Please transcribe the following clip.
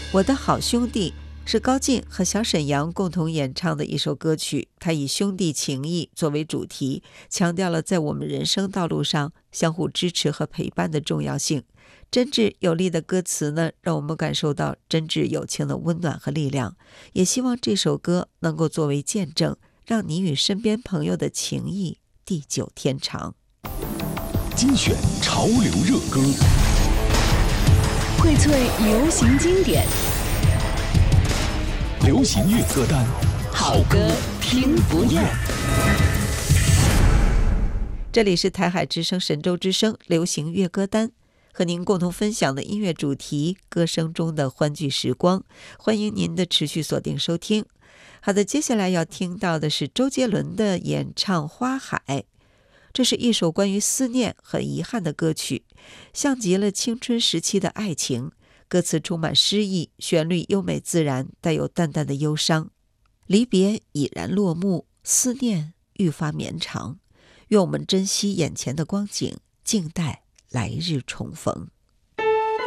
我的好兄弟是高进和小沈阳共同演唱的一首歌曲，它以兄弟情谊作为主题，强调了在我们人生道路上相互支持和陪伴的重要性。真挚有力的歌词呢，让我们感受到真挚友情的温暖和力量。也希望这首歌能够作为见证，让你与身边朋友的情谊地久天长。 精选潮流热歌， 荟萃流行经典， 流行乐歌单， 好歌听不厌。 这里是台海之声神州之声流行乐歌单，和您共同分享的音乐主题，歌声中的欢聚时光。欢迎您的持续锁定收听。好的，接下来要听到的是周杰伦的演唱《花海》。这是一首关于思念和遗憾的歌曲，像极了青春时期的爱情，歌词充满诗意，旋律优美自然，带有淡淡的忧伤。离别已然落幕，思念愈发绵长，愿我们珍惜眼前的光景，静待来日重逢。